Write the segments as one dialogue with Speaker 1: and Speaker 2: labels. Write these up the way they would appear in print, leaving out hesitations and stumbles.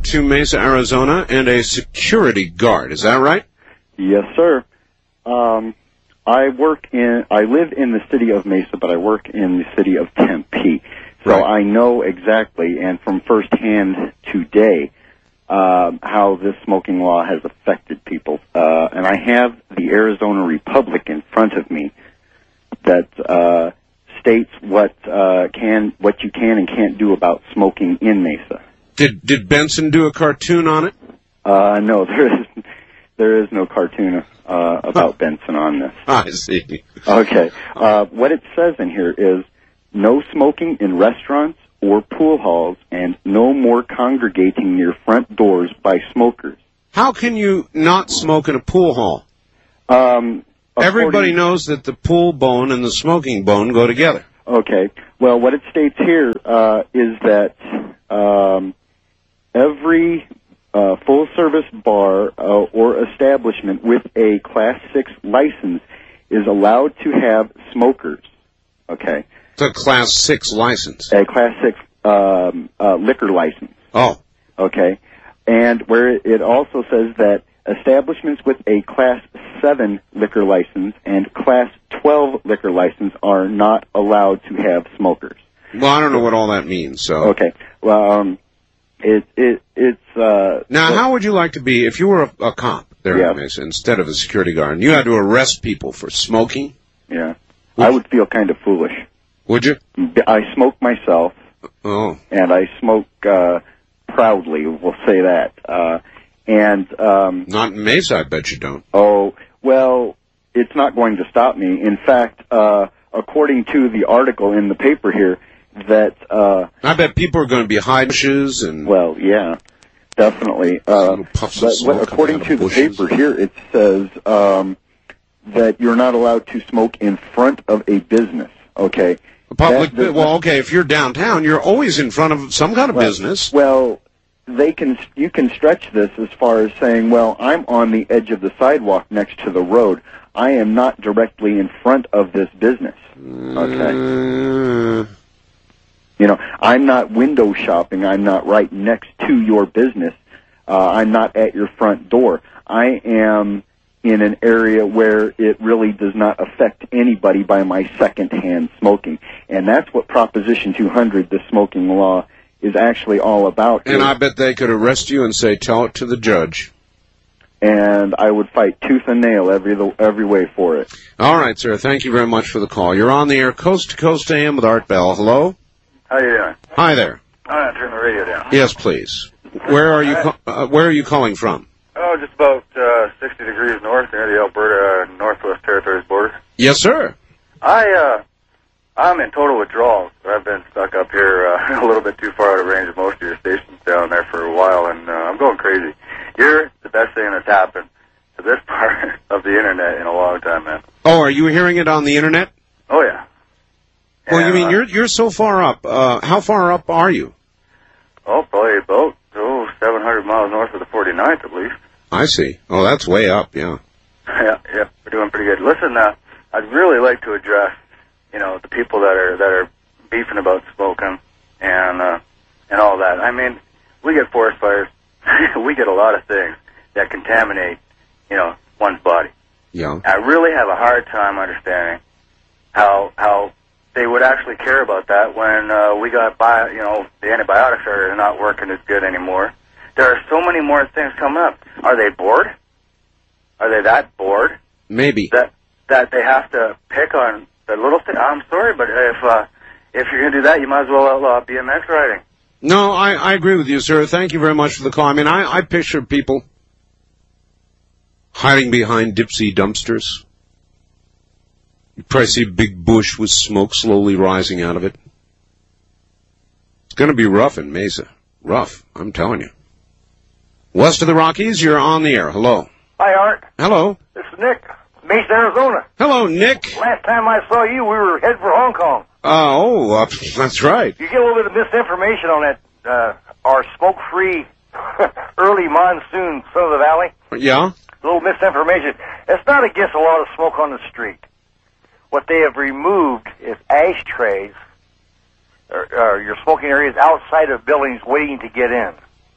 Speaker 1: to Mesa, Arizona, and a security guard. Is that right?
Speaker 2: Yes, sir. I live in the city of Mesa, but I work in the city of Tempe. So
Speaker 1: Right.
Speaker 2: I know exactly, and from firsthand today, how this smoking law has affected people. And I have the Arizona Republic in front of me that states what you can and can't do about smoking in Mesa.
Speaker 1: Did Benson do a cartoon on it?
Speaker 2: No, there is no cartoon about Benson on this.
Speaker 1: I see.
Speaker 2: Okay. What it says in here is no smoking in restaurants or pool halls and no more congregating near front doors by smokers.
Speaker 1: How can you not smoke in a pool hall? Everybody knows that the pool bone and the smoking bone go together.
Speaker 2: Okay. Well, what it states here is that every full-service bar or establishment with a Class 6 license is allowed to have smokers. Okay.
Speaker 1: It's a Class 6 license.
Speaker 2: A Class 6 liquor license.
Speaker 1: Oh.
Speaker 2: Okay. And where it also says that establishments with a Class 7 liquor license and Class 12 liquor license are not allowed to have smokers.
Speaker 1: Well, I don't know what all that means, so.
Speaker 2: Okay. Well,
Speaker 1: Now, how would you like to be, if you were a cop there
Speaker 2: Yeah.
Speaker 1: in Mesa, instead of a security guard, and you had to arrest people for smoking?
Speaker 2: Yeah. I would feel kind of foolish.
Speaker 1: Would you?
Speaker 2: I smoke myself,
Speaker 1: Oh.
Speaker 2: and I smoke proudly, we'll say that.
Speaker 1: Not in Mesa, I bet you don't.
Speaker 2: Oh, well, it's not going to stop me. In fact, according to the article in the paper here, that
Speaker 1: I bet people are going to be hiding bushes and...
Speaker 2: well, yeah, definitely.
Speaker 1: Little puffs of smoke
Speaker 2: According
Speaker 1: coming out
Speaker 2: to
Speaker 1: of
Speaker 2: the
Speaker 1: bushes.
Speaker 2: paper here, it says that you're not allowed to smoke in front of a business. Okay.
Speaker 1: Well, okay, if you're downtown, you're always in front of some kind of business.
Speaker 2: Well, you can stretch this as far as saying, well, I'm on the edge of the sidewalk next to the road. I am not directly in front of this business. Okay. You know, I'm not window shopping. I'm not right next to your business. I'm not at your front door. I am in an area where it really does not affect anybody by my secondhand smoking. And that's what Proposition 200, the smoking law, is actually all about.
Speaker 1: And I bet they could arrest you and say, tell it to the judge.
Speaker 2: And I would fight tooth and nail every way for it.
Speaker 1: All right, sir. Thank you very much for the call. You're on the air, Coast to Coast AM with Art Bell. Hello?
Speaker 3: How you doing?
Speaker 1: Hi there.
Speaker 3: I'm going to turn the radio down.
Speaker 1: Yes, please. Where are you calling from?
Speaker 3: Oh, just about 60 degrees north near the Alberta Northwest Territories border.
Speaker 1: Yes, sir.
Speaker 3: I'm in total withdrawal. I've been stuck up here a little bit too far out of range of most of your stations down there for a while, and I'm going crazy. You're the best thing that's happened to this part of the Internet in a long time, man.
Speaker 1: Oh, are you hearing it on the Internet?
Speaker 3: Oh, yeah.
Speaker 1: Well, you
Speaker 3: And,
Speaker 1: mean you're so far up. How far up are you?
Speaker 3: Oh, probably about 700 miles north of the 49th at least.
Speaker 1: I see. Oh, that's way up, yeah.
Speaker 3: Yeah, we're doing pretty good. Listen, I'd really like to address, the people that are beefing about smoking and all that. I mean, we get forest fires, we get a lot of things that contaminate, one's body.
Speaker 1: Yeah.
Speaker 3: I really have a hard time understanding how they would actually care about that when we got the antibiotics are not working as good anymore. There are so many more things coming up. Are they bored? Are they that bored?
Speaker 1: Maybe.
Speaker 3: That they have to pick on the little thing? I'm sorry, but if you're going to do that, you might as well outlaw BMX riding.
Speaker 1: No, I agree with you, sir. Thank you very much for the call. I mean, I picture people hiding behind Dipsy dumpsters. You probably see a big bush with smoke slowly rising out of it. It's going to be rough in Mesa. Rough, I'm telling you. West of the Rockies, you're on the air. Hello.
Speaker 4: Hi, Art.
Speaker 1: Hello.
Speaker 4: This is Nick, Mesa, Arizona.
Speaker 1: Hello, Nick.
Speaker 4: Last time I saw you, we were headed for Hong Kong.
Speaker 1: That's right.
Speaker 4: You get a little bit of misinformation on that, our smoke-free early monsoon Son of the Valley.
Speaker 1: Yeah?
Speaker 4: A little misinformation. It's not against a lot of smoke on the street. What they have removed is ashtrays, or your smoking areas outside of buildings waiting to get in.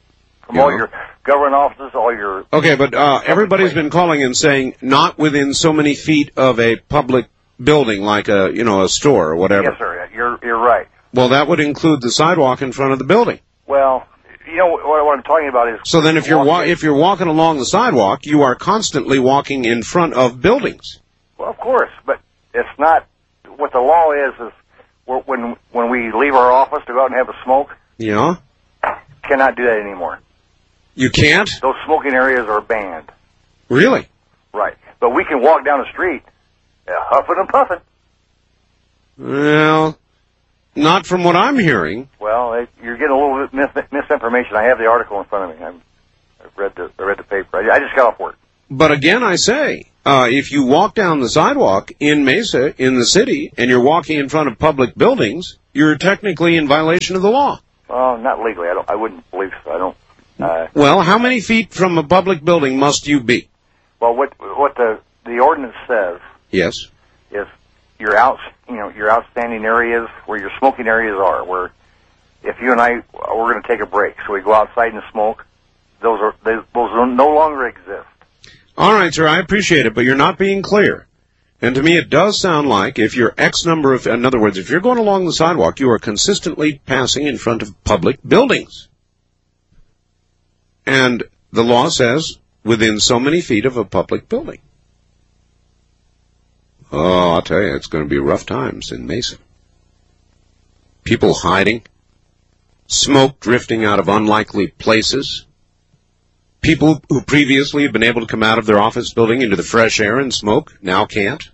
Speaker 4: from all your government offices, all your...
Speaker 1: Okay, but everybody's been calling and saying not within so many feet of a public building like a store or whatever.
Speaker 4: Yes, sir. You're right.
Speaker 1: Well, that would include the sidewalk in front of the building.
Speaker 4: Well, you know what I'm talking about is...
Speaker 1: So then if you're walking along the sidewalk, you are constantly walking in front of buildings.
Speaker 4: Well, of course, but it's not... What the law is when we leave our office to go out and have a smoke...
Speaker 1: Yeah?
Speaker 4: Cannot do that anymore.
Speaker 1: You can't?
Speaker 4: Those smoking areas are banned.
Speaker 1: Really?
Speaker 4: Right. But we can walk down the street huffing and puffing.
Speaker 1: Well, not from what I'm hearing.
Speaker 4: Well, you're getting a little bit misinformation. I have the article in front of me. I read the paper. I just got off work.
Speaker 1: But again, I say, if you walk down the sidewalk in Mesa, in the city, and you're walking in front of public buildings, you're technically in violation of the law.
Speaker 4: Well, not legally. I wouldn't believe so. I don't.
Speaker 1: Well, how many feet from a public building must you be?
Speaker 4: Well, what the ordinance says.
Speaker 1: Yes.
Speaker 4: Is your outstanding areas where your smoking areas are. Where if you and I we're going to take a break, so we go outside and smoke. Those no longer exist.
Speaker 1: All right, sir. I appreciate it, but you're not being clear. And to me, it does sound like if you're X number of, in other words, if you're going along the sidewalk, you are consistently passing in front of public buildings. And the law says within so many feet of a public building. Oh, I'll tell you, it's going to be rough times in Mesa. People hiding, smoke drifting out of unlikely places. People who previously have been able to come out of their office building into the fresh air and smoke now can't.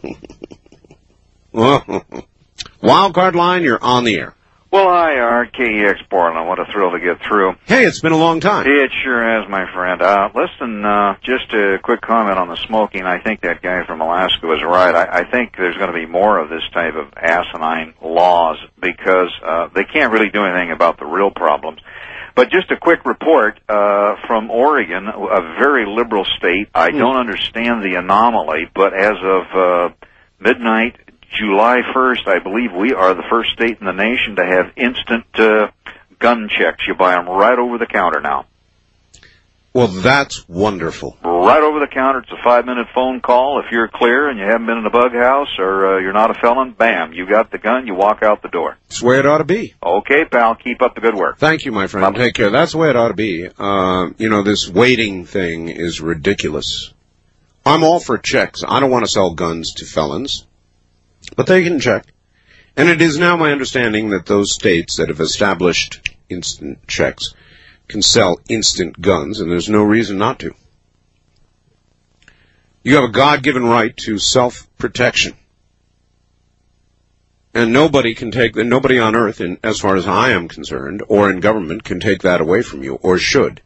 Speaker 1: Wildcard line, you're on the air.
Speaker 5: Well, hi, Art, KEX Portland. What a thrill to get through.
Speaker 1: Hey, it's been a long time.
Speaker 5: It sure has, my friend. Listen, just a quick comment on the smoking. I think that guy from Alaska was right. I think there's going to be more of this type of asinine laws because they can't really do anything about the real problems. But just a quick report from Oregon, a very liberal state. I don't understand the anomaly, but as of midnight, July 1st, I believe we are the first state in the nation to have instant gun checks. You buy them right over the counter now.
Speaker 1: Well, that's wonderful.
Speaker 5: Right over the counter. It's a 5-minute phone call. If you're clear and you haven't been in a bug house or you're not a felon, bam, you got the gun, you walk out the door.
Speaker 1: That's the way it ought to be.
Speaker 5: Okay, pal, keep up the good work.
Speaker 1: Thank you, my friend.
Speaker 5: Bye-bye.
Speaker 1: Take care. That's the way it ought to be. This waiting thing is ridiculous. I'm all for checks. I don't want to sell guns to felons, but they can check. And it is now my understanding that those states that have established instant checks can sell instant guns, and there's no reason not to. You have a God-given right to self-protection. And nobody on earth, as far as I am concerned, or in government, can take that away from you, or should.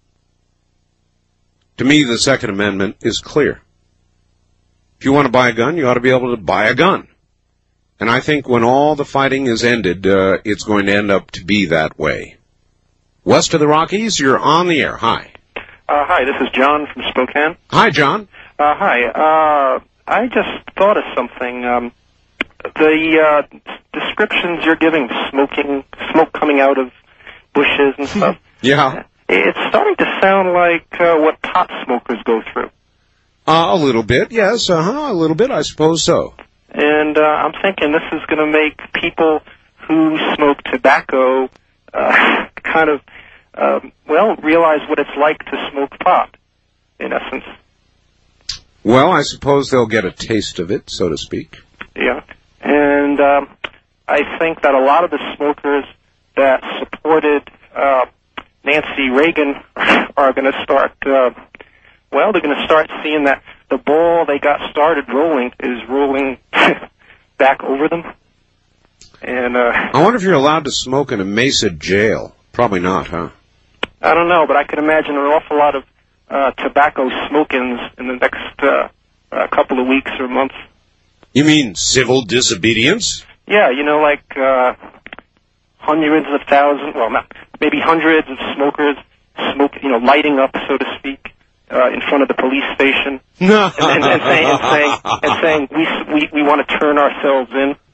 Speaker 1: To me, the Second Amendment is clear. If you want to buy a gun, you ought to be able to buy a gun. And I think when all the fighting is ended, it's going to end up to be that way. West of the Rockies, you're on the air. Hi.
Speaker 6: Hi, this is John from Spokane.
Speaker 1: Hi, John.
Speaker 6: Hi. I just thought of something. The descriptions you're giving, smoke coming out of bushes and stuff.
Speaker 1: Yeah.
Speaker 6: It's starting to sound like what pot smokers go through.
Speaker 1: A little bit, yes. A little bit, I suppose so.
Speaker 6: And I'm thinking this is going to make people who smoke tobacco kind of, realize what it's like to smoke pot, in essence.
Speaker 1: Well, I suppose they'll get a taste of it, so to speak.
Speaker 6: Yeah. And I think that a lot of the smokers that supported Nancy Reagan are going to start, they're going to start seeing that the ball they got started rolling is rolling back over them. And
Speaker 1: I wonder if you're allowed to smoke in a Mesa jail. Probably not, huh?
Speaker 6: I don't know, but I could imagine an awful lot of tobacco smoke-ins in the next couple of weeks or months.
Speaker 1: You mean civil disobedience?
Speaker 6: Yeah, like hundreds of thousands, maybe hundreds of smokers lighting up, so to speak, in front of the police station, and saying we want to turn ourselves in.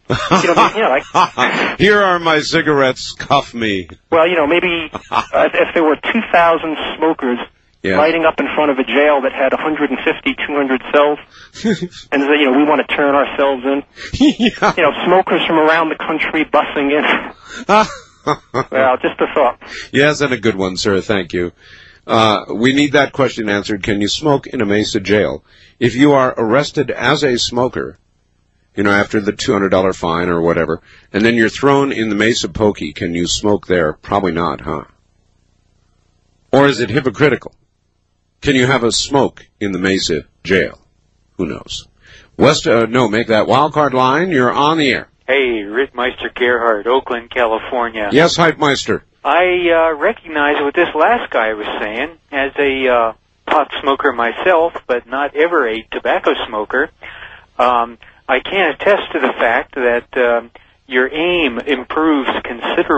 Speaker 6: Like
Speaker 1: here are my cigarettes. Cuff me.
Speaker 6: Well, maybe if there were 2,000 smokers lighting up in front of a jail that had 150, 200 cells, and we want to turn ourselves in. Smokers from around the country bussing in. Well, just a thought.
Speaker 1: Yes, and a good one, sir. Thank you. We need that question answered. Can you smoke in a Mesa jail? If you are arrested as a smoker, after the $200 fine or whatever, and then you're thrown in the Mesa Pokey, can you smoke there? Probably not, huh? Or is it hypocritical? Can you have a smoke in the Mesa jail? Who knows? Make that wildcard line. You're on the air.
Speaker 7: Hey, Rittmeister Gerhardt, Oakland, California.
Speaker 1: Yes, Hypemeister.
Speaker 7: I recognize what this last guy was saying. As a pot smoker myself, but not ever a tobacco smoker, I can attest to the fact that your aim improves considerably.